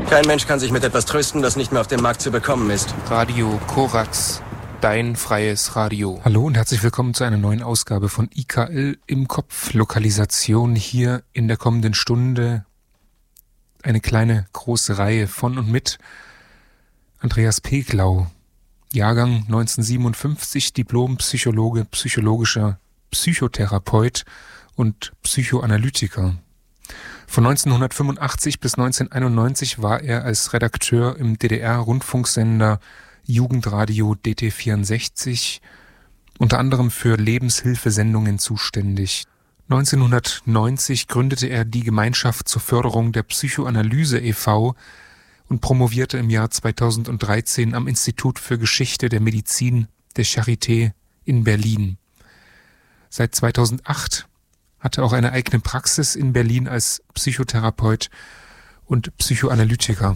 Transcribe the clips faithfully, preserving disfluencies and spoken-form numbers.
Kein Mensch kann sich mit etwas trösten, das nicht mehr auf dem Markt zu bekommen ist. Radio Korax, dein freies Radio. Hallo und herzlich willkommen zu einer neuen Ausgabe von I K L im Kopf. Lokalisation hier in der kommenden Stunde. Eine kleine, große Reihe von und mit Andreas Peglau. Jahrgang neunzehnhundertsiebenundfünfzig, Diplom-Psychologe, psychologischer Psychotherapeut und Psychoanalytiker. Von neunzehnhundertfünfundachtzig bis neunzehnhunderteinundneunzig war er als Redakteur im D D R-Rundfunksender Jugendradio D T vierundsechzig unter anderem für Lebenshilfesendungen zuständig. neunzehnhundertneunzig gründete er die Gemeinschaft zur Förderung der Psychoanalyse e V und promovierte im Jahr zweitausenddreizehn am Institut für Geschichte der Medizin der Charité in Berlin. Seit zweitausendacht hatte auch eine eigene Praxis in Berlin als Psychotherapeut und Psychoanalytiker.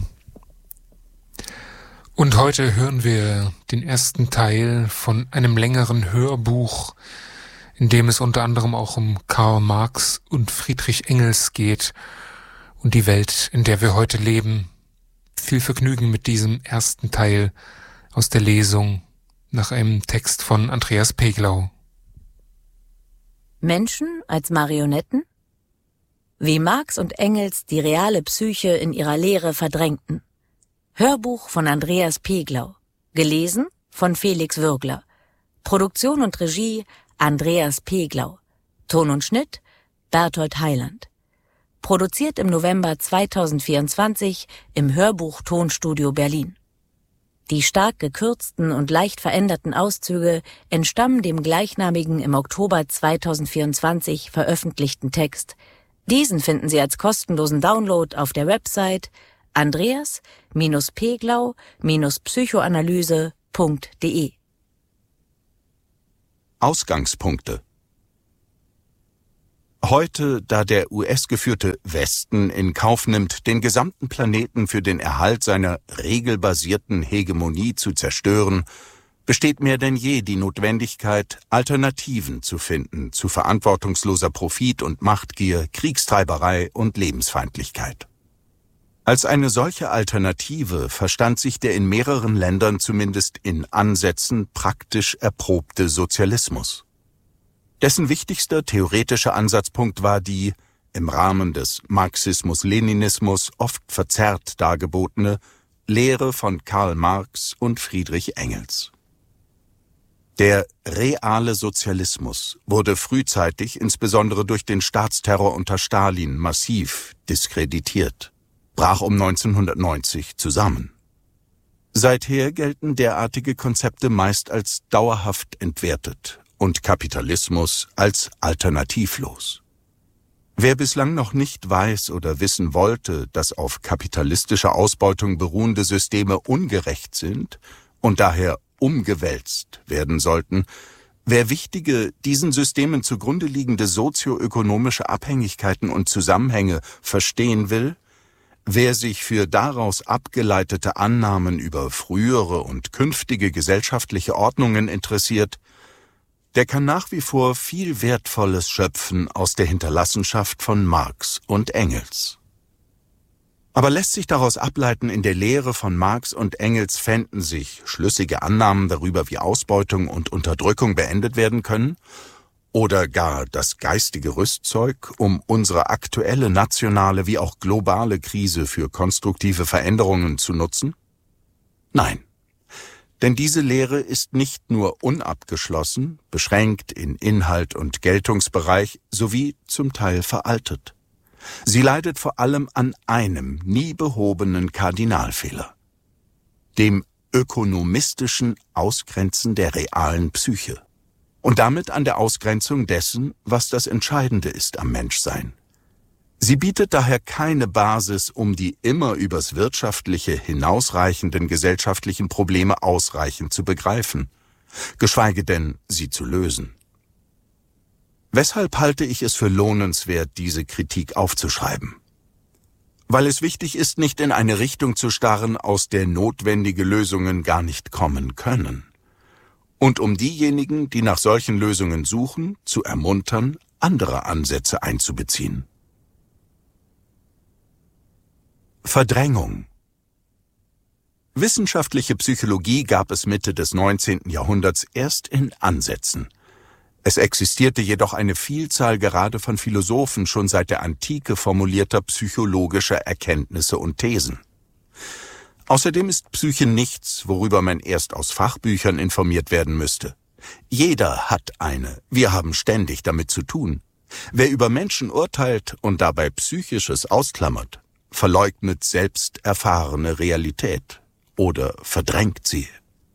Und heute hören wir den ersten Teil von einem längeren Hörbuch, in dem es unter anderem auch um Karl Marx und Friedrich Engels geht und die Welt, in der wir heute leben. Viel Vergnügen mit diesem ersten Teil aus der Lesung nach einem Text von Andreas Peglau. Menschen als Marionetten? Wie Marx und Engels die reale Psyche in ihrer Lehre verdrängten. Hörbuch von Andreas Peglau. Gelesen von Felix Würgler. Produktion und Regie Andreas Peglau. Ton und Schnitt Berthold Heiland. Produziert im November zweitausendvierundzwanzig im Hörbuch-Tonstudio Berlin. Die stark gekürzten und leicht veränderten Auszüge entstammen dem gleichnamigen im Oktober zweitausendvierundzwanzig veröffentlichten Text. Diesen finden Sie als kostenlosen Download auf der Website andreas Peglau Psychoanalyse punkt de. Ausgangspunkte. Heute, da der U S-geführte Westen in Kauf nimmt, den gesamten Planeten für den Erhalt seiner regelbasierten Hegemonie zu zerstören, besteht mehr denn je die Notwendigkeit, Alternativen zu finden zu verantwortungsloser Profit- und Machtgier, Kriegstreiberei und Lebensfeindlichkeit. Als eine solche Alternative verstand sich der in mehreren Ländern zumindest in Ansätzen praktisch erprobte Sozialismus. Dessen wichtigster theoretischer Ansatzpunkt war die, im Rahmen des Marxismus-Leninismus oft verzerrt dargebotene, Lehre von Karl Marx und Friedrich Engels. Der reale Sozialismus wurde frühzeitig, insbesondere durch den Staatsterror unter Stalin, massiv diskreditiert, brach um neunzehnhundertneunzig zusammen. Seither gelten derartige Konzepte meist als dauerhaft entwertet und Kapitalismus als alternativlos. Wer bislang noch nicht weiß oder wissen wollte, dass auf kapitalistischer Ausbeutung beruhende Systeme ungerecht sind und daher umgewälzt werden sollten, wer wichtige, diesen Systemen zugrunde liegende sozioökonomische Abhängigkeiten und Zusammenhänge verstehen will, wer sich für daraus abgeleitete Annahmen über frühere und künftige gesellschaftliche Ordnungen interessiert, der kann nach wie vor viel Wertvolles schöpfen aus der Hinterlassenschaft von Marx und Engels. Aber lässt sich daraus ableiten, in der Lehre von Marx und Engels fänden sich schlüssige Annahmen darüber, wie Ausbeutung und Unterdrückung beendet werden können, oder gar das geistige Rüstzeug, um unsere aktuelle nationale wie auch globale Krise für konstruktive Veränderungen zu nutzen? Nein. Denn diese Lehre ist nicht nur unabgeschlossen, beschränkt in Inhalt und Geltungsbereich sowie zum Teil veraltet. Sie leidet vor allem an einem nie behobenen Kardinalfehler: dem ökonomistischen Ausgrenzen der realen Psyche und damit an der Ausgrenzung dessen, was das Entscheidende ist am Menschsein. Sie bietet daher keine Basis, um die immer übers Wirtschaftliche hinausreichenden gesellschaftlichen Probleme ausreichend zu begreifen, geschweige denn, sie zu lösen. Weshalb halte ich es für lohnenswert, diese Kritik aufzuschreiben? Weil es wichtig ist, nicht in eine Richtung zu starren, aus der notwendige Lösungen gar nicht kommen können. Und um diejenigen, die nach solchen Lösungen suchen, zu ermuntern, andere Ansätze einzubeziehen. Verdrängung Wissenschaftliche Psychologie gab es Mitte des neunzehnten Jahrhunderts erst in Ansätzen. Es existierte jedoch eine Vielzahl gerade von Philosophen schon seit der Antike formulierter psychologischer Erkenntnisse und Thesen. Außerdem ist Psyche nichts, worüber man erst aus Fachbüchern informiert werden müsste. Jeder hat eine, wir haben ständig damit zu tun. Wer über Menschen urteilt und dabei Psychisches ausklammert, verleugnet selbst erfahrene Realität oder verdrängt sie.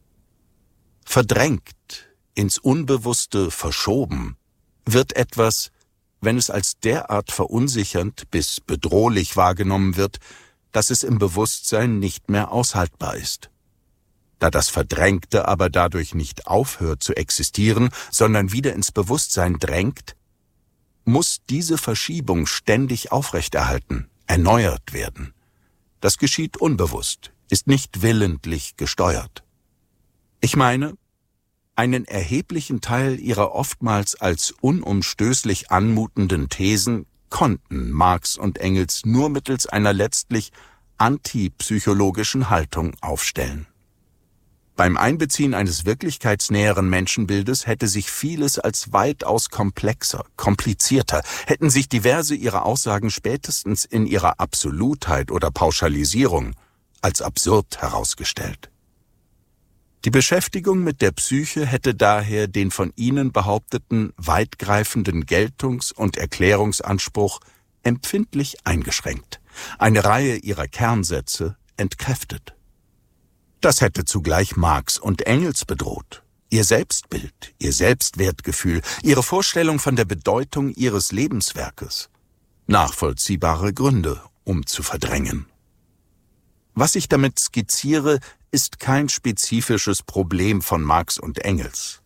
Verdrängt, ins Unbewusste verschoben, wird etwas, wenn es als derart verunsichernd bis bedrohlich wahrgenommen wird, dass es im Bewusstsein nicht mehr aushaltbar ist. Da das Verdrängte aber dadurch nicht aufhört zu existieren, sondern wieder ins Bewusstsein drängt, muss diese Verschiebung ständig aufrechterhalten, erneuert werden. Das geschieht unbewusst, ist nicht willentlich gesteuert. Ich meine, einen erheblichen Teil ihrer oftmals als unumstößlich anmutenden Thesen konnten Marx und Engels nur mittels einer letztlich antipsychologischen Haltung aufstellen. Beim Einbeziehen eines wirklichkeitsnäheren Menschenbildes hätte sich vieles als weitaus komplexer, komplizierter, hätten sich diverse ihrer Aussagen spätestens in ihrer Absolutheit oder Pauschalisierung als absurd herausgestellt. Die Beschäftigung mit der Psyche hätte daher den von ihnen behaupteten weitgreifenden Geltungs- und Erklärungsanspruch empfindlich eingeschränkt, eine Reihe ihrer Kernsätze entkräftet. Das hätte zugleich Marx und Engels bedroht. Ihr Selbstbild, ihr Selbstwertgefühl, ihre Vorstellung von der Bedeutung ihres Lebenswerkes. Nachvollziehbare Gründe, um zu verdrängen. Was ich damit skizziere, ist kein spezifisches Problem von Marx und Engels.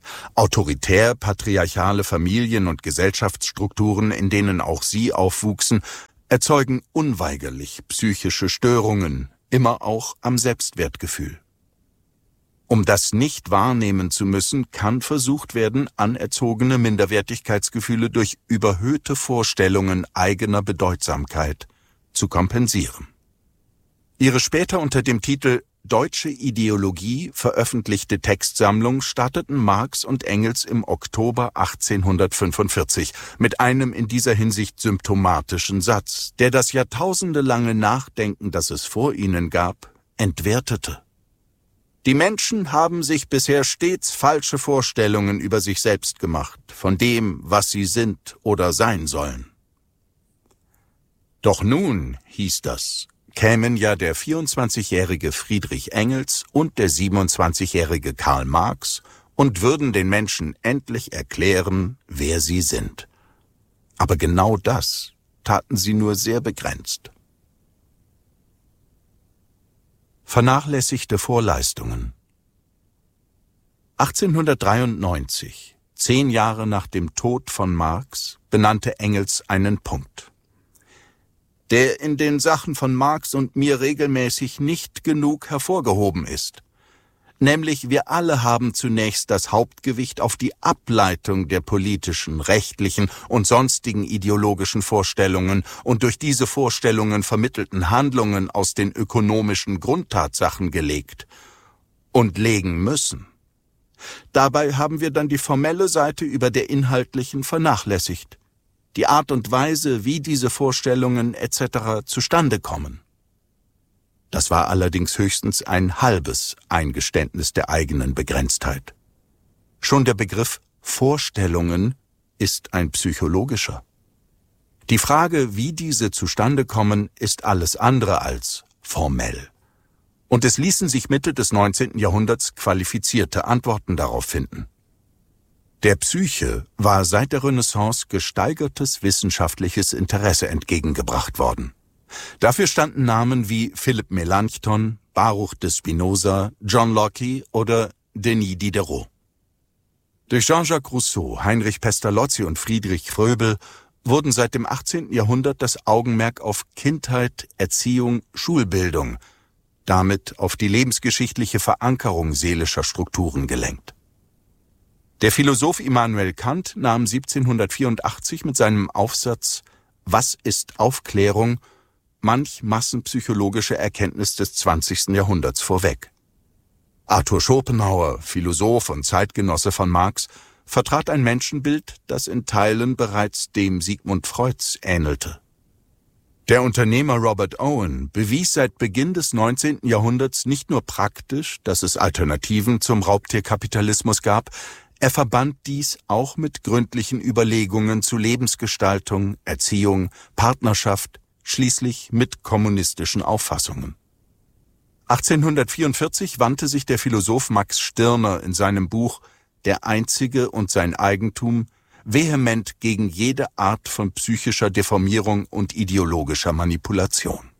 Autoritär-patriarchale Familien und Gesellschaftsstrukturen, in denen auch sie aufwuchsen, erzeugen unweigerlich psychische Störungen, immer auch am Selbstwertgefühl. Um das nicht wahrnehmen zu müssen, kann versucht werden, anerzogene Minderwertigkeitsgefühle durch überhöhte Vorstellungen eigener Bedeutsamkeit zu kompensieren. Ihre später unter dem Titel Deutsche Ideologie veröffentlichte Textsammlung starteten Marx und Engels im Oktober achtzehnhundertfünfundvierzig mit einem in dieser Hinsicht symptomatischen Satz, der das jahrtausendelange Nachdenken, das es vor ihnen gab, entwertete. Die Menschen haben sich bisher stets falsche Vorstellungen über sich selbst gemacht, von dem, was sie sind oder sein sollen. Doch nun, hieß das, kämen ja der vierundzwanzigjährige Friedrich Engels und der siebenundzwanzigjährige Karl Marx und würden den Menschen endlich erklären, wer sie sind. Aber genau das taten sie nur sehr begrenzt. Vernachlässigte Vorleistungen. achtzehnhundertdreiundneunzig, zehn Jahre nach dem Tod von Marx, benannte Engels einen Punkt, der in den Sachen von Marx und mir regelmäßig nicht genug hervorgehoben ist. Nämlich wir alle haben zunächst das Hauptgewicht auf die Ableitung der politischen, rechtlichen und sonstigen ideologischen Vorstellungen und durch diese Vorstellungen vermittelten Handlungen aus den ökonomischen Grundtatsachen gelegt und legen müssen. Dabei haben wir dann die formelle Seite über der inhaltlichen vernachlässigt. Die Art und Weise, wie diese Vorstellungen et cetera zustande kommen. Das war allerdings höchstens ein halbes Eingeständnis der eigenen Begrenztheit. Schon der Begriff Vorstellungen ist ein psychologischer. Die Frage, wie diese zustande kommen, ist alles andere als formell. Und es ließen sich Mitte des neunzehnten Jahrhunderts qualifizierte Antworten darauf finden. Der Psyche war seit der Renaissance gesteigertes wissenschaftliches Interesse entgegengebracht worden. Dafür standen Namen wie Philipp Melanchthon, Baruch de Spinoza, John Locke oder Denis Diderot. Durch Jean-Jacques Rousseau, Heinrich Pestalozzi und Friedrich Fröbel wurden seit dem achtzehnten Jahrhundert das Augenmerk auf Kindheit, Erziehung, Schulbildung, damit auf die lebensgeschichtliche Verankerung seelischer Strukturen gelenkt. Der Philosoph Immanuel Kant nahm siebzehnhundertvierundachtzig mit seinem Aufsatz »Was ist Aufklärung?« manch massenpsychologische Erkenntnis des zwanzigsten Jahrhunderts vorweg. Arthur Schopenhauer, Philosoph und Zeitgenosse von Marx, vertrat ein Menschenbild, das in Teilen bereits dem Sigmund Freuds ähnelte. Der Unternehmer Robert Owen bewies seit Beginn des neunzehnten Jahrhunderts nicht nur praktisch, dass es Alternativen zum Raubtierkapitalismus gab, er verband dies auch mit gründlichen Überlegungen zu Lebensgestaltung, Erziehung, Partnerschaft, schließlich mit kommunistischen Auffassungen. achtzehnhundertvierundvierzig wandte sich der Philosoph Max Stirner in seinem Buch »Der Einzige und sein Eigentum« vehement gegen jede Art von psychischer Deformierung und ideologischer Manipulation.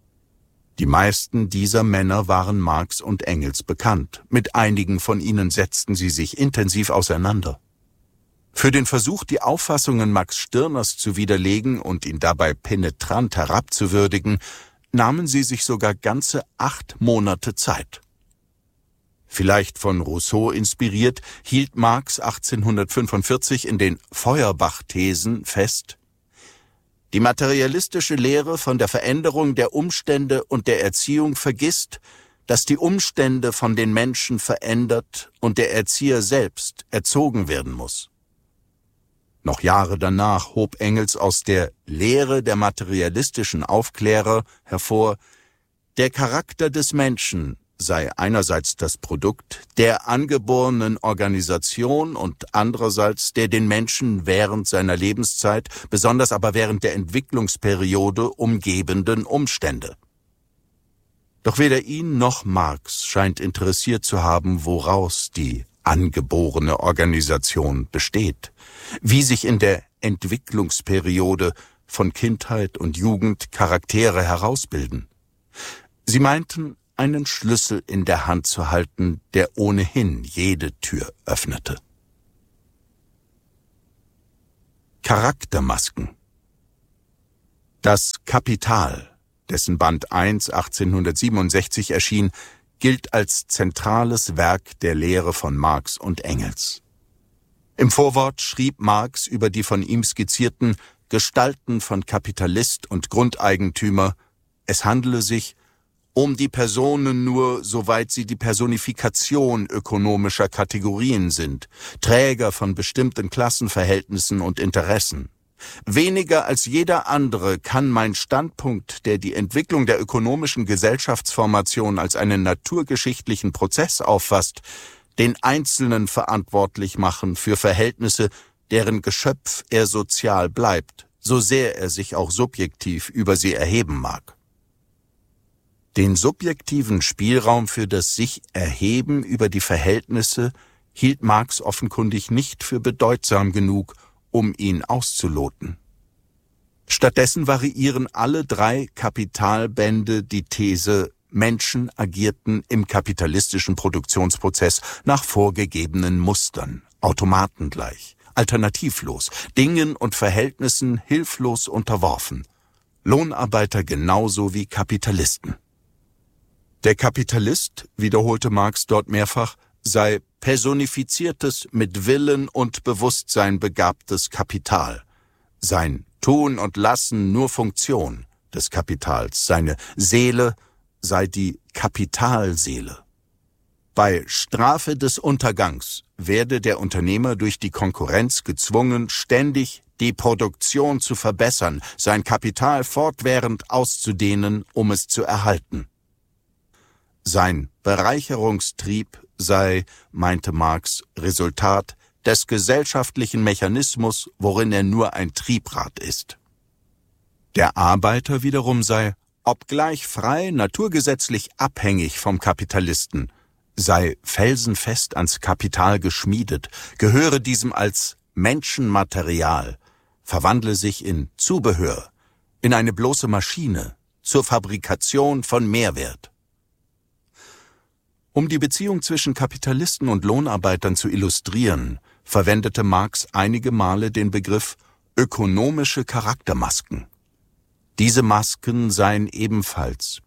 Die meisten dieser Männer waren Marx und Engels bekannt. Mit einigen von ihnen setzten sie sich intensiv auseinander. Für den Versuch, die Auffassungen Max Stirners zu widerlegen und ihn dabei penetrant herabzuwürdigen, nahmen sie sich sogar ganze acht Monate Zeit. Vielleicht von Rousseau inspiriert, hielt Marx achtzehnhundertfünfundvierzig in den Feuerbach-Thesen fest: Die materialistische Lehre von der Veränderung der Umstände und der Erziehung vergisst, dass die Umstände von den Menschen verändert und der Erzieher selbst erzogen werden muss. Noch Jahre danach hob Engels aus der Lehre der materialistischen Aufklärer hervor, der Charakter des Menschen sei einerseits das Produkt der angeborenen Organisation und andererseits der den Menschen während seiner Lebenszeit, besonders aber während der Entwicklungsperiode, umgebenden Umstände. Doch weder ihn noch Marx scheint interessiert zu haben, woraus die angeborene Organisation besteht, wie sich in der Entwicklungsperiode von Kindheit und Jugend Charaktere herausbilden. Sie meinten, einen Schlüssel in der Hand zu halten, der ohnehin jede Tür öffnete. Charaktermasken. Das Kapital, dessen Band eins achtzehnhundertsiebenundsechzig erschien, gilt als zentrales Werk der Lehre von Marx und Engels. Im Vorwort schrieb Marx über die von ihm skizzierten Gestalten von Kapitalist und Grundeigentümer, es handele sich um die Personen nur, soweit sie die Personifikation ökonomischer Kategorien sind, Träger von bestimmten Klassenverhältnissen und Interessen. Weniger als jeder andere kann mein Standpunkt, der die Entwicklung der ökonomischen Gesellschaftsformation als einen naturgeschichtlichen Prozess auffasst, den Einzelnen verantwortlich machen für Verhältnisse, deren Geschöpf er sozial bleibt, so sehr er sich auch subjektiv über sie erheben mag. Den subjektiven Spielraum für das Sich-Erheben über die Verhältnisse hielt Marx offenkundig nicht für bedeutsam genug, um ihn auszuloten. Stattdessen variieren alle drei Kapitalbände die These, Menschen agierten im kapitalistischen Produktionsprozess nach vorgegebenen Mustern, automatengleich, alternativlos, Dingen und Verhältnissen hilflos unterworfen. Lohnarbeiter genauso wie Kapitalisten. Der Kapitalist, wiederholte Marx dort mehrfach, sei personifiziertes, mit Willen und Bewusstsein begabtes Kapital. Sein Tun und Lassen nur Funktion des Kapitals. Seine Seele sei die Kapitalseele. Bei Strafe des Untergangs werde der Unternehmer durch die Konkurrenz gezwungen, ständig die Produktion zu verbessern, sein Kapital fortwährend auszudehnen, um es zu erhalten. Sein Bereicherungstrieb sei, meinte Marx, Resultat des gesellschaftlichen Mechanismus, worin er nur ein Triebrad ist. Der Arbeiter wiederum sei, obgleich frei, naturgesetzlich abhängig vom Kapitalisten, sei felsenfest ans Kapital geschmiedet, gehöre diesem als Menschenmaterial, verwandle sich in Zubehör, in eine bloße Maschine, zur Fabrikation von Mehrwert. Um die Beziehung zwischen Kapitalisten und Lohnarbeitern zu illustrieren, verwendete Marx einige Male den Begriff ökonomische Charaktermasken. Diese Masken seien ebenfalls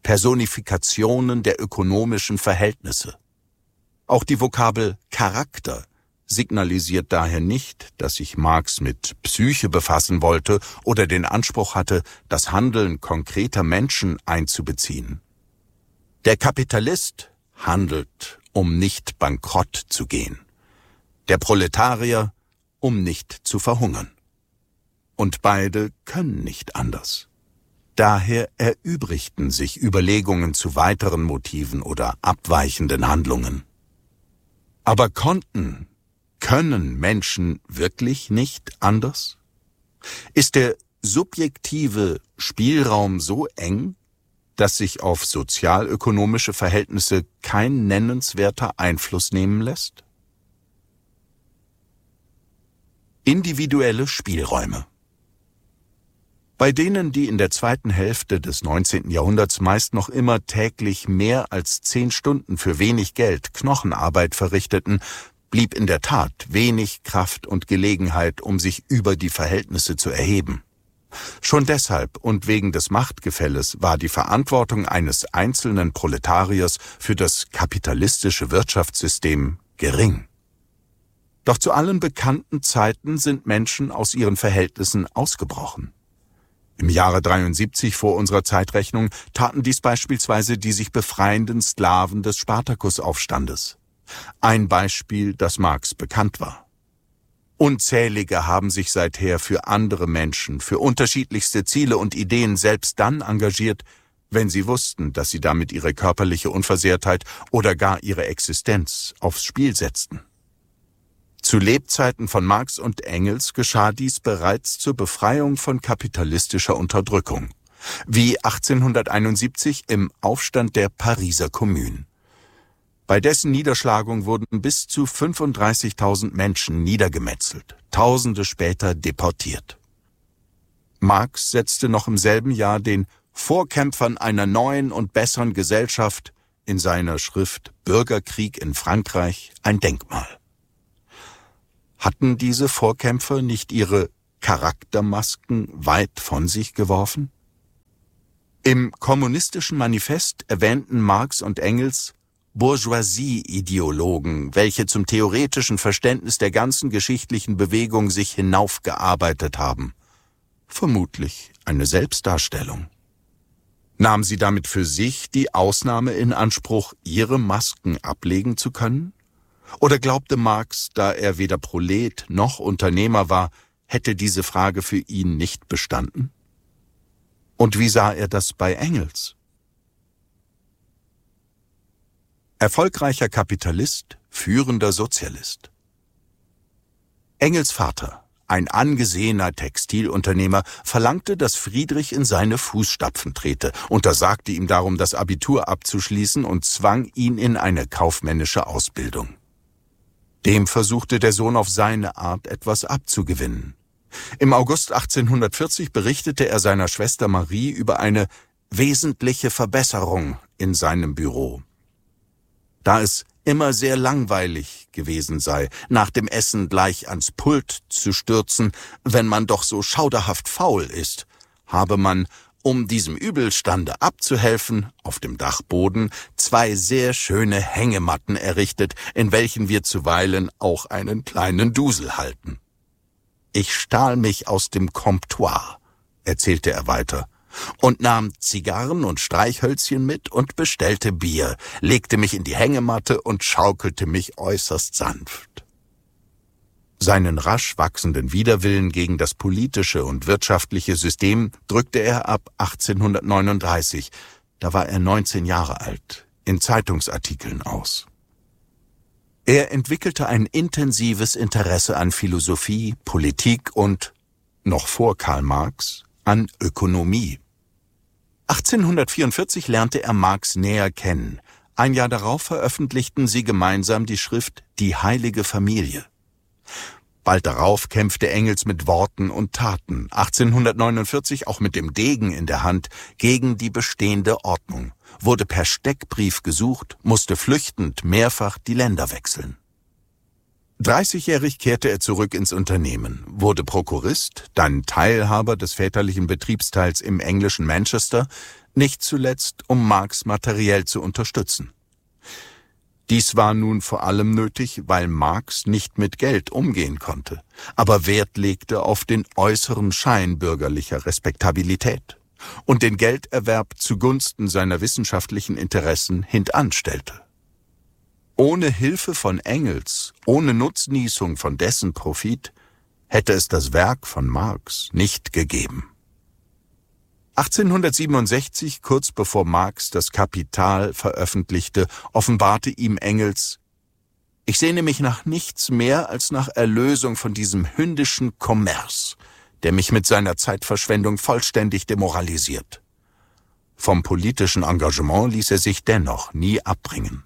Personifikationen der ökonomischen Verhältnisse. Auch die Vokabel Charakter signalisiert daher nicht, sich sich Marx mit Psyche befassen wollte oder den Anspruch hatte, das Handeln konkreter Menschen einzubeziehen. Der Kapitalist handelt, um nicht bankrott zu gehen. Der Proletarier, um nicht zu verhungern. Und beide können nicht anders. Daher erübrigten sich Überlegungen zu weiteren Motiven oder abweichenden Handlungen. Aber konnten, können Menschen wirklich nicht anders? Ist der subjektive Spielraum so eng, dass sich auf sozialökonomische Verhältnisse kein nennenswerter Einfluss nehmen lässt? Individuelle Spielräume. Bei denen, die in der zweiten Hälfte des neunzehnten Jahrhunderts meist noch immer täglich mehr als zehn Stunden für wenig Geld Knochenarbeit verrichteten, blieb in der Tat wenig Kraft und Gelegenheit, um sich über die Verhältnisse zu erheben. Schon deshalb und wegen des Machtgefälles war die Verantwortung eines einzelnen Proletariers für das kapitalistische Wirtschaftssystem gering. Doch zu allen bekannten Zeiten sind Menschen aus ihren Verhältnissen ausgebrochen. Im Jahre dreiundsiebzig vor unserer Zeitrechnung taten dies beispielsweise die sich befreienden Sklaven des Spartakusaufstandes. Ein Beispiel, das Marx bekannt war. Unzählige haben sich seither für andere Menschen, für unterschiedlichste Ziele und Ideen selbst dann engagiert, wenn sie wussten, dass sie damit ihre körperliche Unversehrtheit oder gar ihre Existenz aufs Spiel setzten. Zu Lebzeiten von Marx und Engels geschah dies bereits zur Befreiung von kapitalistischer Unterdrückung, wie achtzehnhunderteinundsiebzig im Aufstand der Pariser Kommune. Bei dessen Niederschlagung wurden bis zu fünfunddreißigtausend Menschen niedergemetzelt, Tausende später deportiert. Marx setzte noch im selben Jahr den Vorkämpfern einer neuen und besseren Gesellschaft in seiner Schrift Bürgerkrieg in Frankreich ein Denkmal. Hatten diese Vorkämpfer nicht ihre Charaktermasken weit von sich geworfen? Im Kommunistischen Manifest erwähnten Marx und Engels Bourgeoisie-Ideologen, welche zum theoretischen Verständnis der ganzen geschichtlichen Bewegung sich hinaufgearbeitet haben. Vermutlich eine Selbstdarstellung. Nahm sie damit für sich die Ausnahme in Anspruch, ihre Masken ablegen zu können? Oder glaubte Marx, da er weder Prolet noch Unternehmer war, hätte diese Frage für ihn nicht bestanden? Und wie sah er das bei Engels? Erfolgreicher Kapitalist, führender Sozialist. Engels Vater, ein angesehener Textilunternehmer, verlangte, dass Friedrich in seine Fußstapfen trete, untersagte ihm darum, das Abitur abzuschließen und zwang ihn in eine kaufmännische Ausbildung. Dem versuchte der Sohn auf seine Art etwas abzugewinnen. Im August achtzehnhundertvierzig berichtete er seiner Schwester Marie über eine wesentliche Verbesserung in seinem Büro. Da es immer sehr langweilig gewesen sei, nach dem Essen gleich ans Pult zu stürzen, wenn man doch so schauderhaft faul ist, habe man, um diesem Übelstande abzuhelfen, auf dem Dachboden zwei sehr schöne Hängematten errichtet, in welchen wir zuweilen auch einen kleinen Dusel halten. Ich stahl mich aus dem Comptoir, erzählte er weiter, und nahm Zigarren und Streichhölzchen mit und bestellte Bier, legte mich in die Hängematte und schaukelte mich äußerst sanft. Seinen rasch wachsenden Widerwillen gegen das politische und wirtschaftliche System drückte er ab achtzehnhundertneununddreißig, da war er neunzehn Jahre alt, in Zeitungsartikeln aus. Er entwickelte ein intensives Interesse an Philosophie, Politik und, noch vor Karl Marx, an Ökonomie. achtzehnhundertvierundvierzig lernte er Marx näher kennen. Ein Jahr darauf veröffentlichten sie gemeinsam die Schrift Die heilige Familie. Bald darauf kämpfte Engels mit Worten und Taten, achtzehnhundertneunundvierzig auch mit dem Degen in der Hand, gegen die bestehende Ordnung, wurde per Steckbrief gesucht, musste flüchtend mehrfach die Länder wechseln. Dreißigjährig kehrte er zurück ins Unternehmen, wurde Prokurist, dann Teilhaber des väterlichen Betriebsteils im englischen Manchester, nicht zuletzt, um Marx materiell zu unterstützen. Dies war nun vor allem nötig, weil Marx nicht mit Geld umgehen konnte, aber Wert legte auf den äußeren Schein bürgerlicher Respektabilität und den Gelderwerb zugunsten seiner wissenschaftlichen Interessen hintanstellte. Ohne Hilfe von Engels, ohne Nutznießung von dessen Profit, hätte es das Werk von Marx nicht gegeben. achtzehnhundertsiebenundsechzig, kurz bevor Marx das Kapital veröffentlichte, offenbarte ihm Engels: Ich sehne mich nach nichts mehr als nach Erlösung von diesem hündischen Kommerz, der mich mit seiner Zeitverschwendung vollständig demoralisiert. Vom politischen Engagement ließ er sich dennoch nie abbringen.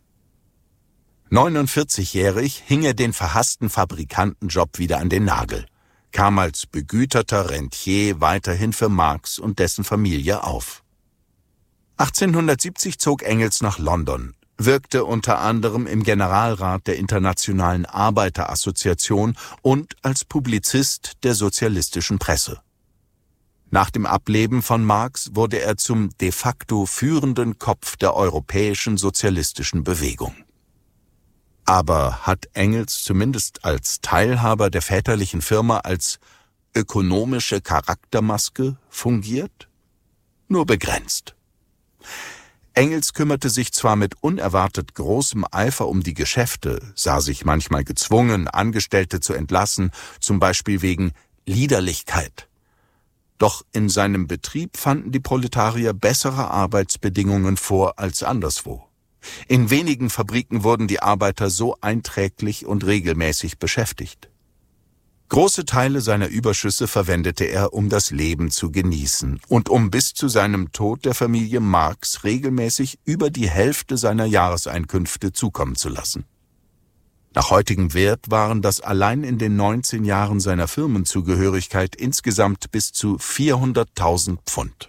neunundvierzigjährig hing er den verhassten Fabrikantenjob wieder an den Nagel, kam als begüterter Rentier weiterhin für Marx und dessen Familie auf. achtzehnhundertsiebzig zog Engels nach London, wirkte unter anderem im Generalrat der Internationalen Arbeiterassoziation und als Publizist der sozialistischen Presse. Nach dem Ableben von Marx wurde er zum de facto führenden Kopf der europäischen sozialistischen Bewegung. Aber hat Engels zumindest als Teilhaber der väterlichen Firma als ökonomische Charaktermaske fungiert? Nur begrenzt. Engels kümmerte sich zwar mit unerwartet großem Eifer um die Geschäfte, sah sich manchmal gezwungen, Angestellte zu entlassen, zum Beispiel wegen Liederlichkeit. Doch in seinem Betrieb fanden die Proletarier bessere Arbeitsbedingungen vor als anderswo. In wenigen Fabriken wurden die Arbeiter so einträglich und regelmäßig beschäftigt. Große Teile seiner Überschüsse verwendete er, um das Leben zu genießen und um bis zu seinem Tod der Familie Marx regelmäßig über die Hälfte seiner Jahreseinkünfte zukommen zu lassen. Nach heutigem Wert waren das allein in den neunzehn Jahren seiner Firmenzugehörigkeit insgesamt bis zu vierhunderttausend Pfund.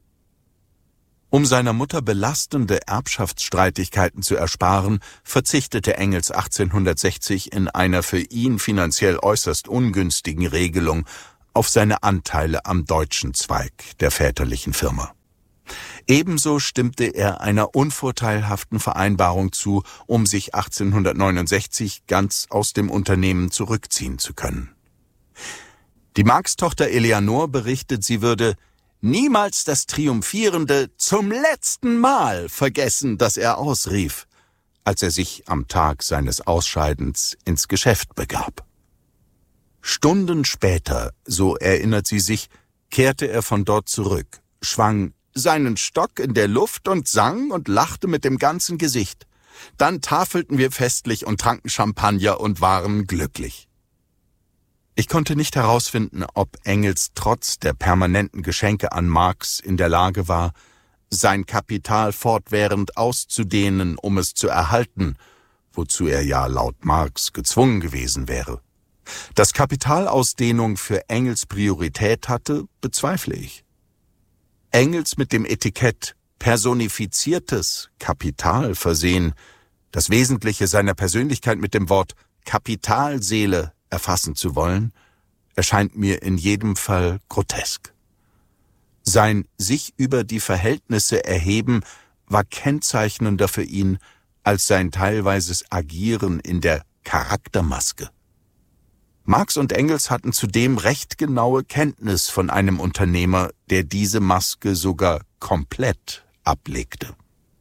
Um seiner Mutter belastende Erbschaftsstreitigkeiten zu ersparen, verzichtete Engels achtzehnhundertsechzig in einer für ihn finanziell äußerst ungünstigen Regelung auf seine Anteile am deutschen Zweig der väterlichen Firma. Ebenso stimmte er einer unvorteilhaften Vereinbarung zu, um sich achtzehnhundertneunundsechzig ganz aus dem Unternehmen zurückziehen zu können. Die Marx-Tochter Eleanor berichtet, sie würde niemals das triumphierende »zum letzten Mal« vergessen, das er ausrief, als er sich am Tag seines Ausscheidens ins Geschäft begab. Stunden später, so erinnert sie sich, kehrte er von dort zurück, schwang seinen Stock in der Luft und sang und lachte mit dem ganzen Gesicht. Dann tafelten wir festlich und tranken Champagner und waren glücklich. Ich konnte nicht herausfinden, ob Engels trotz der permanenten Geschenke an Marx in der Lage war, sein Kapital fortwährend auszudehnen, um es zu erhalten, wozu er ja laut Marx gezwungen gewesen wäre. Dass Kapitalausdehnung für Engels Priorität hatte, bezweifle ich. Engels mit dem Etikett personifiziertes Kapital versehen, das Wesentliche seiner Persönlichkeit mit dem Wort Kapitalseele erfassen zu wollen, erscheint mir in jedem Fall grotesk. Sein sich über die Verhältnisse erheben war kennzeichnender für ihn als sein teilweises Agieren in der Charaktermaske. Marx und Engels hatten zudem recht genaue Kenntnis von einem Unternehmer, der diese Maske sogar komplett ablegte.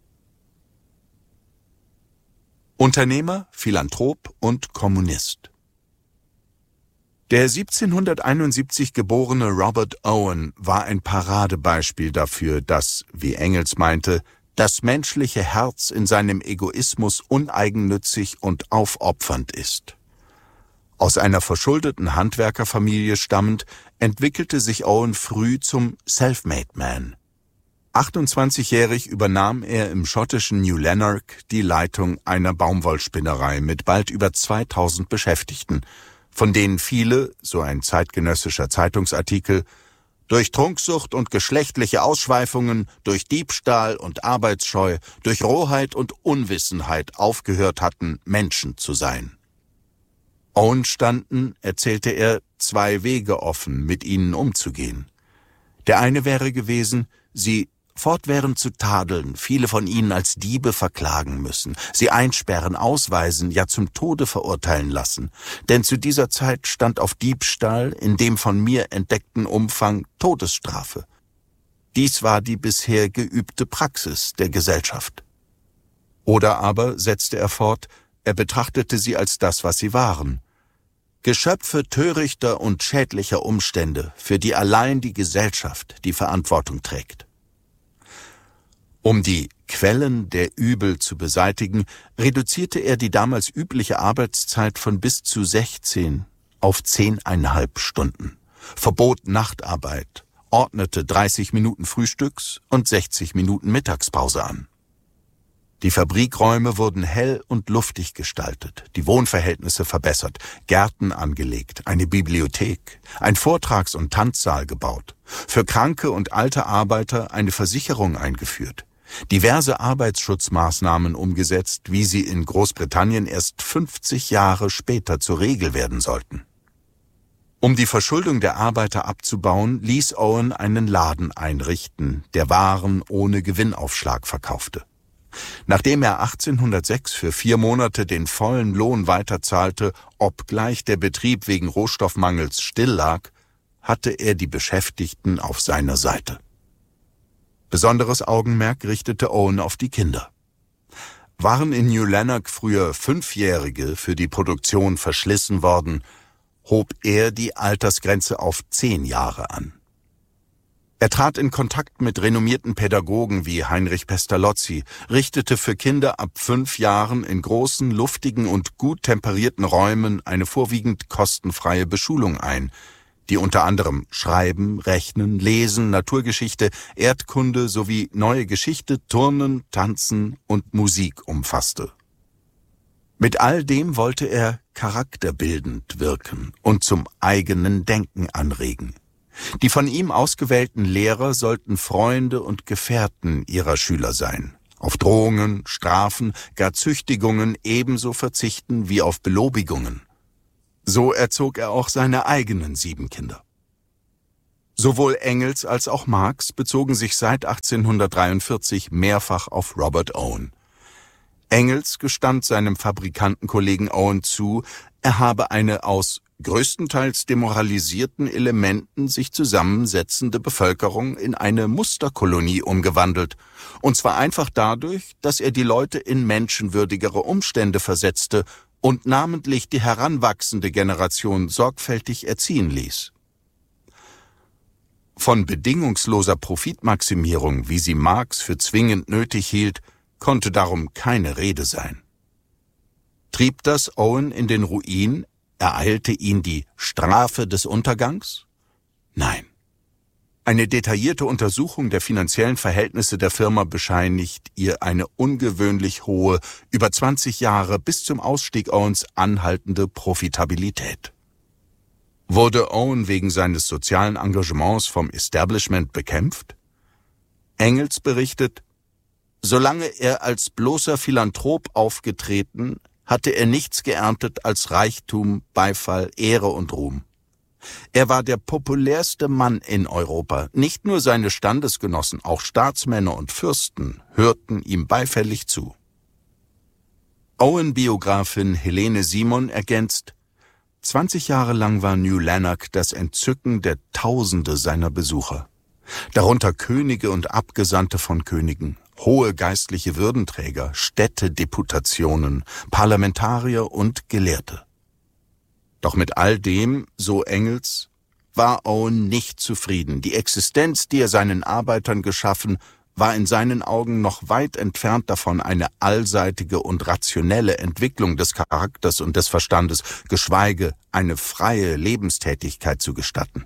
Unternehmer, Philanthrop und Kommunist. Der siebzehnhunderteinundsiebzig geborene Robert Owen war ein Paradebeispiel dafür, dass, wie Engels meinte, das menschliche Herz in seinem Egoismus uneigennützig und aufopfernd ist. Aus einer verschuldeten Handwerkerfamilie stammend, entwickelte sich Owen früh zum Self-Made Man. achtundzwanzigjährig übernahm er im schottischen New Lanark die Leitung einer Baumwollspinnerei mit bald über zweitausend Beschäftigten, von denen viele, so ein zeitgenössischer Zeitungsartikel, durch Trunksucht und geschlechtliche Ausschweifungen, durch Diebstahl und Arbeitsscheu, durch Rohheit und Unwissenheit aufgehört hatten, Menschen zu sein. Owen standen, erzählte er, zwei Wege offen, mit ihnen umzugehen. Der eine wäre gewesen, sie fortwährend zu tadeln, viele von ihnen als Diebe verklagen müssen, sie einsperren, ausweisen, ja zum Tode verurteilen lassen. Denn zu dieser Zeit stand auf Diebstahl in dem von mir entdeckten Umfang Todesstrafe. Dies war die bisher geübte Praxis der Gesellschaft. Oder aber, setzte er fort, er betrachtete sie als das, was sie waren: Geschöpfe törichter und schädlicher Umstände, für die allein die Gesellschaft die Verantwortung trägt. Um die Quellen der Übel zu beseitigen, reduzierte er die damals übliche Arbeitszeit von bis zu sechzehn auf zehneinhalb Stunden, verbot Nachtarbeit, ordnete dreißig Minuten Frühstücks- und sechzig Minuten Mittagspause an. Die Fabrikräume wurden hell und luftig gestaltet, die Wohnverhältnisse verbessert, Gärten angelegt, eine Bibliothek, ein Vortrags- und Tanzsaal gebaut, für kranke und alte Arbeiter eine Versicherung eingeführt, diverse Arbeitsschutzmaßnahmen umgesetzt, wie sie in Großbritannien erst fünfzig Jahre später zur Regel werden sollten. Um die Verschuldung der Arbeiter abzubauen, ließ Owen einen Laden einrichten, der Waren ohne Gewinnaufschlag verkaufte. Nachdem er achtzehnhundertsechs für vier Monate den vollen Lohn weiterzahlte, obgleich der Betrieb wegen Rohstoffmangels still lag, hatte er die Beschäftigten auf seiner Seite. Besonderes Augenmerk richtete Owen auf die Kinder. Waren in New Lanark früher Fünfjährige für die Produktion verschlissen worden, hob er die Altersgrenze auf zehn Jahre an. Er trat in Kontakt mit renommierten Pädagogen wie Heinrich Pestalozzi, richtete für Kinder ab fünf Jahren in großen, luftigen und gut temperierten Räumen eine vorwiegend kostenfreie Beschulung ein, die unter anderem Schreiben, Rechnen, Lesen, Naturgeschichte, Erdkunde sowie Neue Geschichte, Turnen, Tanzen und Musik umfasste. Mit all dem wollte er charakterbildend wirken und zum eigenen Denken anregen. Die von ihm ausgewählten Lehrer sollten Freunde und Gefährten ihrer Schüler sein, auf Drohungen, Strafen, gar Züchtigungen ebenso verzichten wie auf Belobigungen. So erzog er auch seine eigenen sieben Kinder. Sowohl Engels als auch Marx bezogen sich seit achtzehnhundertdreiundvierzig mehrfach auf Robert Owen. Engels gestand seinem Fabrikantenkollegen Owen zu, er habe eine aus größtenteils demoralisierten Elementen sich zusammensetzende Bevölkerung in eine Musterkolonie umgewandelt, und zwar einfach dadurch, dass er die Leute in menschenwürdigere Umstände versetzte und namentlich die heranwachsende Generation sorgfältig erziehen ließ. Von bedingungsloser Profitmaximierung, wie sie Marx für zwingend nötig hielt, konnte darum keine Rede sein. Trieb das Owen in den Ruin? Ereilte ihn die Strafe des Untergangs? Nein. Eine detaillierte Untersuchung der finanziellen Verhältnisse der Firma bescheinigt ihr eine ungewöhnlich hohe, über zwanzig Jahre bis zum Ausstieg Owens anhaltende Profitabilität. Wurde Owen wegen seines sozialen Engagements vom Establishment bekämpft? Engels berichtet, solange er als bloßer Philanthrop aufgetreten, hatte er nichts geerntet als Reichtum, Beifall, Ehre und Ruhm. Er war der populärste Mann in Europa. Nicht nur seine Standesgenossen, auch Staatsmänner und Fürsten hörten ihm beifällig zu. Owen-Biografin Helene Simon ergänzt, zwanzig Jahre lang war New Lanark das Entzücken der Tausende seiner Besucher. Darunter Könige und Abgesandte von Königen, hohe geistliche Würdenträger, Städtedeputationen, Parlamentarier und Gelehrte. Doch mit all dem, so Engels, war Owen nicht zufrieden. Die Existenz, die er seinen Arbeitern geschaffen, war in seinen Augen noch weit entfernt davon, eine allseitige und rationelle Entwicklung des Charakters und des Verstandes, geschweige eine freie Lebenstätigkeit zu gestatten.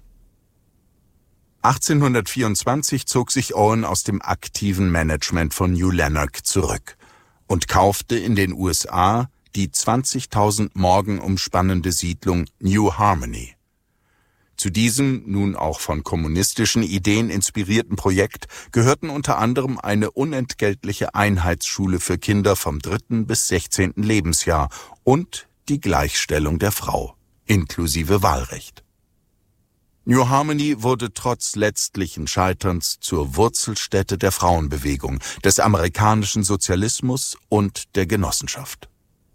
achtzehnhundertvierundzwanzig zog sich Owen aus dem aktiven Management von New Lanark zurück und kaufte in den U S A die zwanzigtausend Morgen umspannende Siedlung New Harmony. Zu diesem, nun auch von kommunistischen Ideen inspirierten Projekt gehörten unter anderem eine unentgeltliche Einheitsschule für Kinder vom dritten bis sechzehnten Lebensjahr und die Gleichstellung der Frau, inklusive Wahlrecht. New Harmony wurde trotz letztlichen Scheiterns zur Wurzelstätte der Frauenbewegung, des amerikanischen Sozialismus und der Genossenschaft.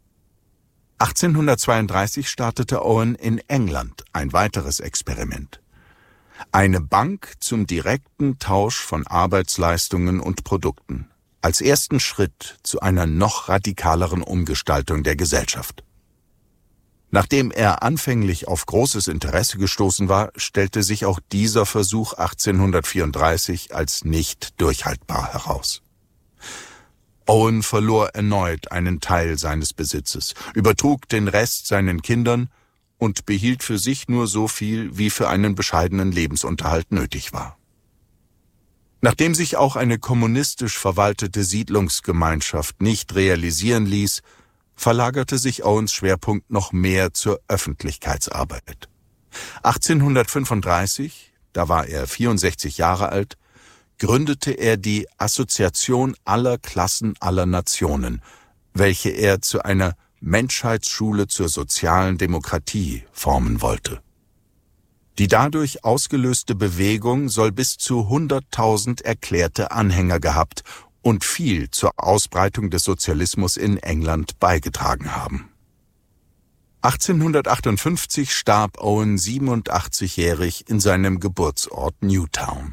achtzehnhundertzweiunddreißig startete Owen in England ein weiteres Experiment. Eine Bank zum direkten Tausch von Arbeitsleistungen und Produkten, als ersten Schritt zu einer noch radikaleren Umgestaltung der Gesellschaft. Nachdem er anfänglich auf großes Interesse gestoßen war, stellte sich auch dieser Versuch achtzehnhundertvierunddreißig als nicht durchhaltbar heraus. Owen verlor erneut einen Teil seines Besitzes, übertrug den Rest seinen Kindern und behielt für sich nur so viel, wie für einen bescheidenen Lebensunterhalt nötig war. Nachdem sich auch eine kommunistisch verwaltete Siedlungsgemeinschaft nicht realisieren ließ, verlagerte sich Owens Schwerpunkt noch mehr zur Öffentlichkeitsarbeit. achtzehnhundertfünfunddreißig, da war er vierundsechzig Jahre alt, gründete er die Assoziation aller Klassen aller Nationen, welche er zu einer Menschheitsschule zur sozialen Demokratie formen wollte. Die dadurch ausgelöste Bewegung soll bis zu hunderttausend erklärte Anhänger gehabt und viel zur Ausbreitung des Sozialismus in England beigetragen haben. achtzehnhundertachtundfünfzig starb Owen siebenundachtzigjährig in seinem Geburtsort Newtown.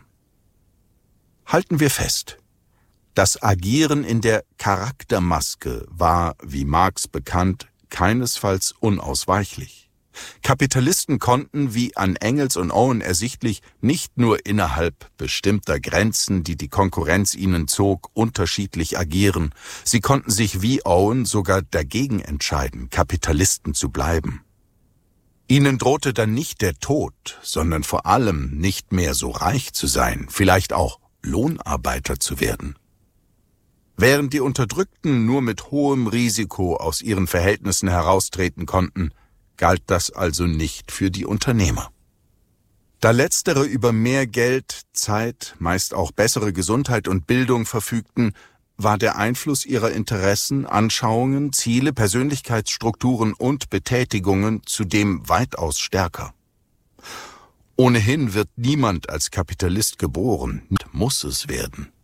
Halten wir fest: Das Agieren in der Charaktermaske war, wie Marx bekannt, keinesfalls unausweichlich. Kapitalisten konnten, wie an Engels und Owen ersichtlich, nicht nur innerhalb bestimmter Grenzen, die die Konkurrenz ihnen zog, unterschiedlich agieren. Sie konnten sich wie Owen sogar dagegen entscheiden, Kapitalisten zu bleiben. Ihnen drohte dann nicht der Tod, sondern vor allem nicht mehr so reich zu sein, vielleicht auch Lohnarbeiter zu werden. Während die Unterdrückten nur mit hohem Risiko aus ihren Verhältnissen heraustreten konnten, galt das also nicht für die Unternehmer. Da letztere über mehr Geld, Zeit, meist auch bessere Gesundheit und Bildung verfügten, war der Einfluss ihrer Interessen, Anschauungen, Ziele, Persönlichkeitsstrukturen und Betätigungen zudem weitaus stärker. Ohnehin wird niemand als Kapitalist geboren, muss es werden.